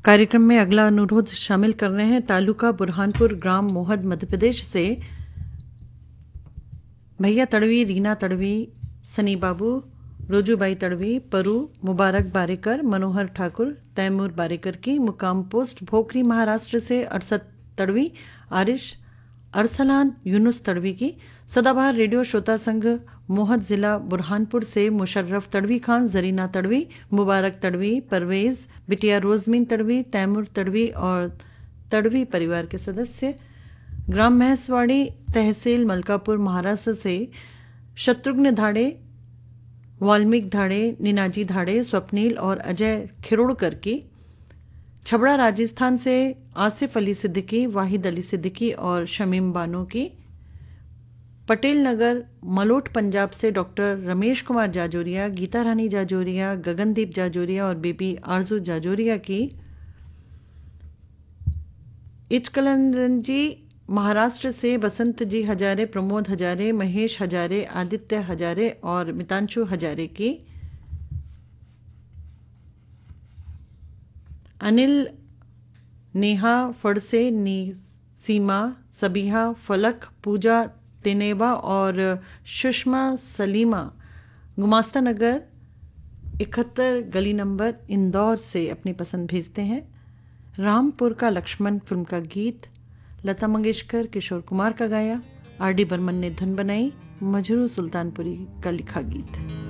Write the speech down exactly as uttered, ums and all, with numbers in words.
कार्यक्रम में अगला अनुरोध शामिल कर रहे हैं तालुका बुरहानपुर, ग्राम मोहद, मध्य प्रदेश से भैया तड़वी, रीना तड़वी, सनी बाबू, रोजूबाई तड़वी, परू, मुबारक बारेकर, मनोहर ठाकुर, तैमूर बारेकर की मुकाम पोस्ट भोकरी महाराष्ट्र से अरसद तड़वी, आरिश अरसलान यूनुस तड़वी की सदाबहार रेडियो श्रोता संघ मोहद जिला बुरहानपुर से मुशर्रफ तड़वी खान, जरीना तड़वी, मुबारक तड़वी, परवेज, बिटिया रोजमीन तड़वी, तैमूर तड़वी और तड़वी परिवार के सदस्य ग्राम महसवाड़ी, तहसील मलकापुर, महाराष्ट्र से शत्रुघ्न धाड़े, वाल्मीकि धाड़े, निनाजी धाड़े, स्वप्नील और अजय खिरोड़कर की छबड़ा राजस्थान से आसिफ अली सिद्दीकी, वाहिद अली सिद्दीकी और शमीम बानो की पटेल नगर मलोट पंजाब से डॉक्टर रमेश कुमार जाजोरिया, गीता रानी जाजोरिया, गगनदीप जाजोरिया और बेबी आरजू जाजोरिया की इचकलंजी महाराष्ट्र से बसंत जी हजारे, प्रमोद हजारे, महेश हजारे, आदित्य हजारे और मितांशु हजारे की अनिल, नेहा फड़से, नी सीमा, सबीहा, फलक, पूजा तिनेवा और सुषमा सलीमा गुमास्ता नगर इकहत्तर गली नंबर इंदौर से अपनी पसंद भेजते हैं। रामपुर का लक्ष्मण फिल्म का गीत लता मंगेशकर, किशोर कुमार का गाया, आर डी बर्मन ने धुन बनाई, मजरू सुल्तानपुरी का लिखा गीत।